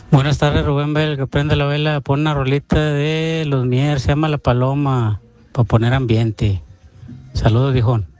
Buenas tardes, Rubén Bel, que prende la vela, pon una rolita de los Mier, se llama La Paloma, para poner ambiente. Saludos, viejón.